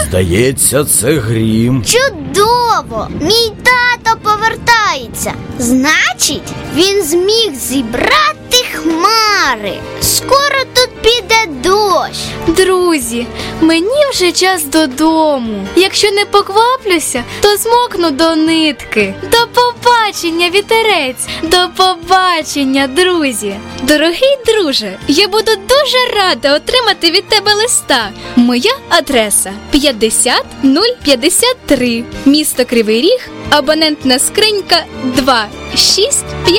Здається, це грім. Чудово! Мій тато повертається. Значить, він зміг зібрати хмари. Скоро тут піде дощ. Друзі, мені вже час додому. Якщо не покваплюся, то змокну до нитки. До побачення, вітерець! До побачення, друзі! Дорогий друже, я буду дуже рада отримати від тебе листа. Моя адреса 50053, місто Кривий Ріг, абонентна скринька 2650.